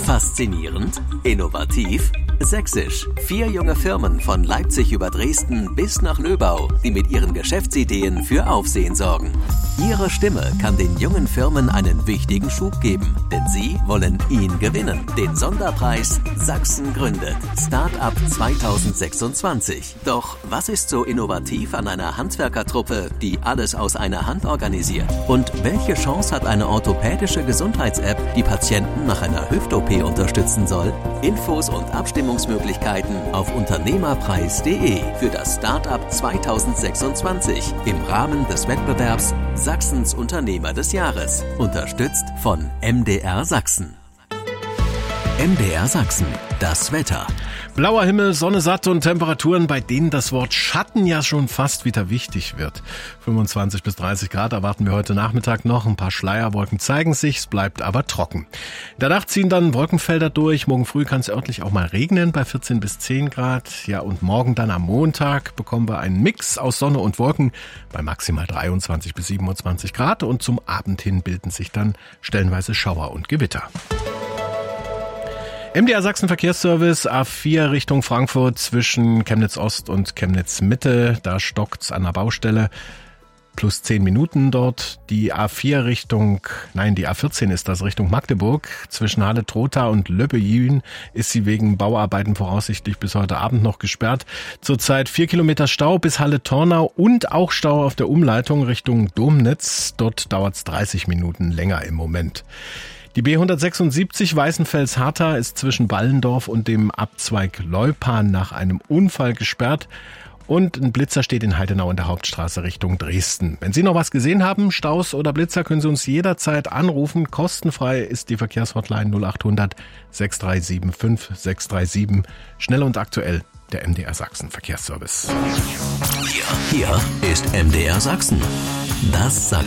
Faszinierend, innovativ, sächsisch. 4 junge Firmen von Leipzig über Dresden bis nach Löbau, die mit ihren Geschäftsideen für Aufsehen sorgen. Ihre Stimme kann den jungen Firmen einen wichtigen Schub geben, denn sie wollen ihn gewinnen. Den Sonderpreis Sachsen gründet. Start-up 2026. Doch was ist so innovativ an einer Handwerkertruppe, die alles aus einer Hand organisiert? Und welche Chance hat eine orthopädische Gesundheits-App, die Patienten nach einer Hüft-OP unterstützen soll? Infos und Abstimmungsmöglichkeiten auf unternehmerpreis.de für das Start-up 2026 im Rahmen des Wettbewerbs Sachsens Unternehmer des Jahres. Unterstützt von MDR Sachsen. MDR Sachsen, das Wetter. Blauer Himmel, Sonne satt und Temperaturen, bei denen das Wort Schatten ja schon fast wieder wichtig wird. 25 bis 30 Grad erwarten wir heute Nachmittag noch. Ein paar Schleierwolken zeigen sich, es bleibt aber trocken. In der Nacht ziehen dann Wolkenfelder durch. Morgen früh kann es örtlich auch mal regnen bei 14 bis 10 Grad. Ja, und morgen dann am Montag bekommen wir einen Mix aus Sonne und Wolken bei maximal 23 bis 27 Grad. Und zum Abend hin bilden sich dann stellenweise Schauer und Gewitter. MDR Sachsen Verkehrsservice, A4 Richtung Frankfurt zwischen Chemnitz Ost und Chemnitz Mitte. Da stockt's an der Baustelle. Plus 10 Minuten dort. Die A14 ist das Richtung Magdeburg. Zwischen Halle-Trotha und Löbbejün ist sie wegen Bauarbeiten voraussichtlich bis heute Abend noch gesperrt. Zurzeit 4 Kilometer Stau bis Halle-Tornau und auch Stau auf der Umleitung Richtung Domnitz. Dort dauert's 30 Minuten länger im Moment. Die B176 Weißenfels-Hartha ist zwischen Ballendorf und dem Abzweig Leupan nach einem Unfall gesperrt. Und ein Blitzer steht in Heidenau in der Hauptstraße Richtung Dresden. Wenn Sie noch was gesehen haben, Staus oder Blitzer, können Sie uns jederzeit anrufen. Kostenfrei ist die Verkehrshotline 0800 6375 637. Schnell und aktuell der MDR Sachsen Verkehrsservice. Hier ist MDR Sachsen. Das sagt